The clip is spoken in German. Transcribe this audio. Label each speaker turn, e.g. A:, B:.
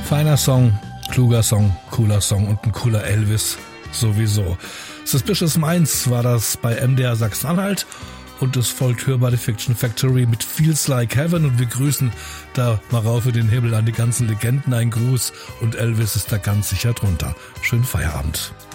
A: Feiner Song, kluger Song, cooler Song und ein cooler Elvis sowieso. Suspicious Minds war das bei MDR Sachsen-Anhalt und es folgt hörbar die Fiction Factory mit Feels Like Heaven und wir grüßen da mal rauf in den Himmel an die ganzen Legenden, ein Gruß und Elvis ist da ganz sicher drunter. Schönen Feierabend.